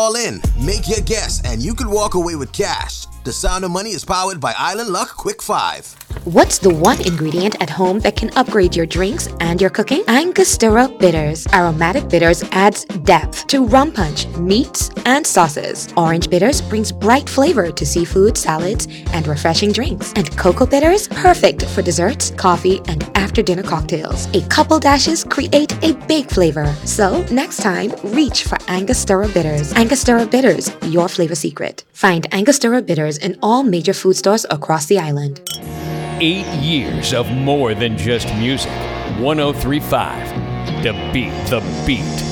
Call in, make your guess, and you could walk away with cash. The Sound of Money is powered by Island Luck Quick 5. What's the one ingredient at home that can upgrade your drinks and your cooking? Angostura Bitters. Aromatic Bitters adds depth to rum punch, meats, and sauces. Orange Bitters brings bright flavor to seafood, salads, and refreshing drinks. And Cocoa Bitters, perfect for desserts, coffee, and after-dinner cocktails. A couple dashes create a big flavor. So, next time, reach for Angostura Bitters. Angostura Bitters, your flavor secret. Find Angostura Bitters in all major food stores across the island. 8 years of more than just music. 103.5 To Beat the Beat.